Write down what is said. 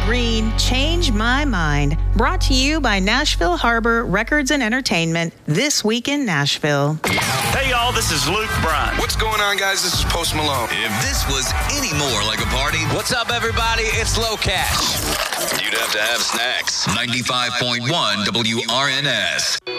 Green, Change My Mind. Brought to you by Nashville Harbor Records and Entertainment. This week in Nashville. Hey, y'all, this is Luke Bryan. What's going on, guys? This is Post Malone. If this was any more like a party, what's up, everybody? It's Low Cash. You'd have to have snacks. 95.1 WRNS.